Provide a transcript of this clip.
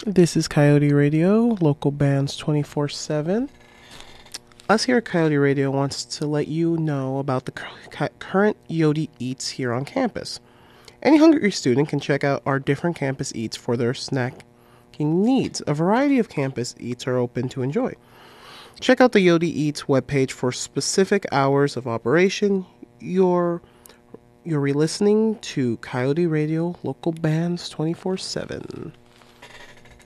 This is Coyote Radio, local bands 24/7. Us here at Coyote Radio wants to let you know about the current Yodi Eats here on campus. Any hungry student can check out our different campus eats for their snacking needs. A variety of campus eats are open to enjoy. Check out the Yodi Eats webpage for specific hours of operation. You're re-listening to Coyote Radio, local bands 24/7.